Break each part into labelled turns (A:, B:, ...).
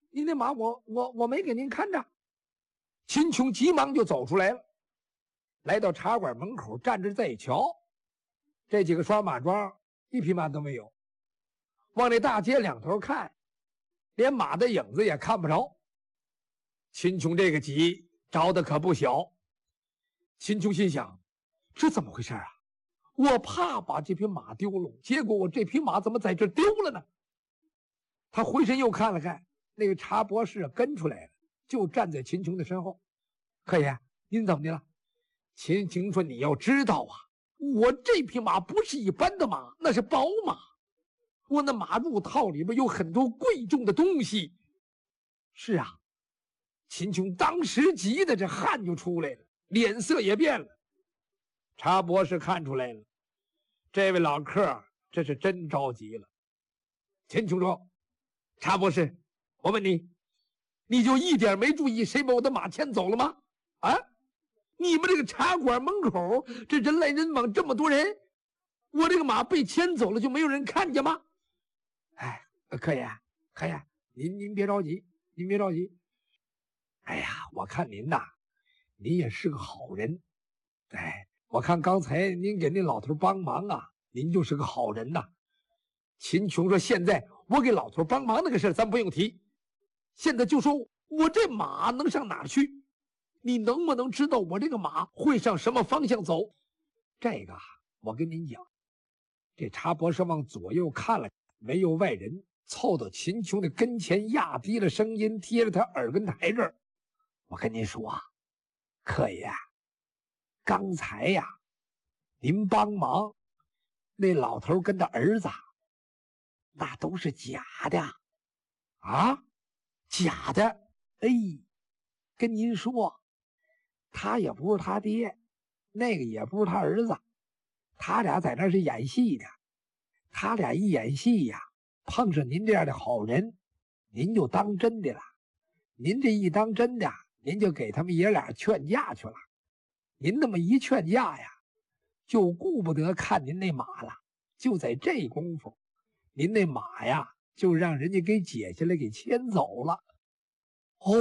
A: 您那马我没给您看着。秦琼急忙就走出来了，来到茶馆门口站着再一瞧，这几个刷马庄一匹马都没有。往那大街两头看，连马的影子也看不着。秦琼这个急着的可不小。秦琼心想，这怎么回事啊？我怕把这匹马丢了，结果我这匹马怎么在这丢了呢？他回身又看了看，那个茶博士跟出来了，就站在秦琼的身后。客爷，您怎么的了？秦琼说，你要知道啊，我这匹马不是一般的马，那是宝马。我那马入套里边有很多贵重的东西。是啊，秦琼当时急的这汗就出来了，脸色也变了。茶博士看出来了，这位老客这是真着急了。秦琼说，茶博士，我问你，你就一点没注意谁把我的马牵走了吗？啊，你们这个茶馆门口这人来人往这么多人，我这个马被牵走了就没有人看见吗？哎，客爷，您别着急，您别着急。哎呀，我看您呐，您也是个好人。哎，我看刚才您给那老头帮忙啊，您就是个好人呐。秦琼说，现在我给老头帮忙那个事咱不用提，现在就说我这马能上哪儿去？你能不能知道我这个马会上什么方向走？这个我跟您讲。这茶博士往左右看了，没有外人，凑到秦琼的跟前，压低了声音，贴着他耳根台这儿。我跟您说啊，客爷，刚才呀，您帮忙那老头跟他儿子，那都是假的啊，假的。哎，跟您说，他也不是他爹，那个也不是他儿子，他俩在那是演戏的。他俩一演戏呀，碰上您这样的好人，您就当真的了。您这一当真的，您就给他们爷俩劝架去了。您那么一劝架呀，就顾不得看您那马了。就在这功夫，您那马呀，就让人家给解下来，给牵走了。哦，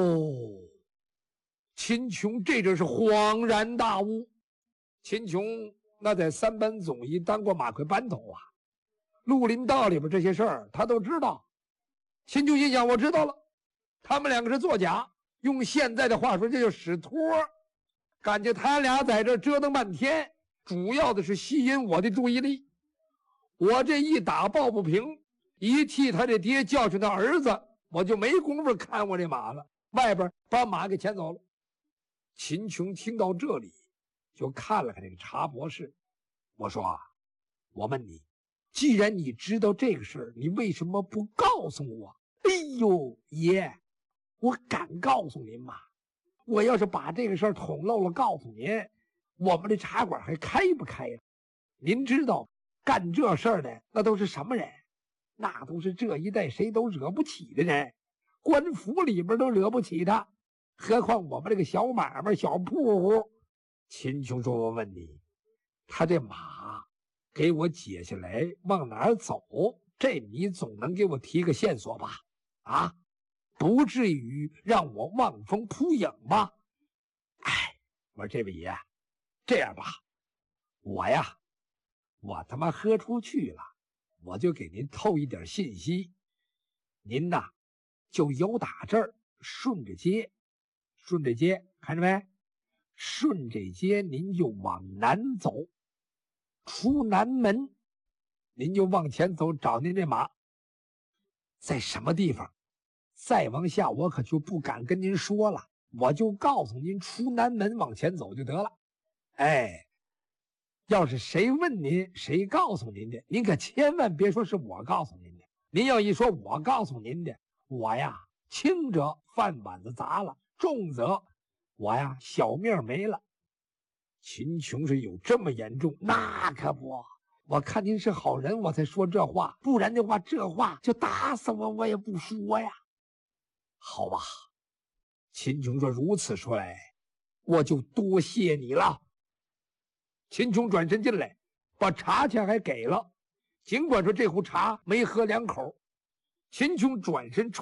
A: 秦琼这就是恍然大悟。秦琼那在三班总医当过马快班头啊，绿林道里边这些事儿他都知道。秦琼心想，我知道了，他们两个是作假，用现在的话说，这就使托。感觉他俩在这折腾半天，主要的是吸引我的注意力。我这一打抱不平，一替他这爹教训他儿子，我就没工夫看我这马了，外边把马给牵走了。秦琼听到这里，就看了看这个茶博士。我说啊，我问你，既然你知道这个事儿，你为什么不告诉我？哎呦，爷，我敢告诉您吗？我要是把这个事儿捅漏了告诉您，我们这茶馆还开不开了？您知道干这事儿的那都是什么人？那都是这一代谁都惹不起的人，官府里边都惹不起他，何况我们这个小买卖小铺户。秦琼说，我问你，他这马给我解下来往哪儿走，这你总能给我提个线索吧？啊，不至于让我望风扑影吧？哎，我说这位爷，这样吧，我他妈喝出去了，我就给您透一点信息。您呐，就由打这儿顺着街，看着没？顺着街您就往南走，出南门，您就往前走，找您这马在什么地方。再往下我可就不敢跟您说了，我就告诉您，出南门往前走就得了。哎，要是谁问您，谁告诉您的，您可千万别说是我告诉您的。您要一说我告诉您的，我呀，轻则饭碗子砸了，重则我呀小命没了。秦琼是有这么严重？那可不，我看您是好人，我才说这话，不然的话，这话就打死我，我也不说呀。好吧，秦琼说，如此说来，我就多谢你了。秦琼转身进来，把茶钱还给了，尽管说这壶茶没喝两口。秦琼转身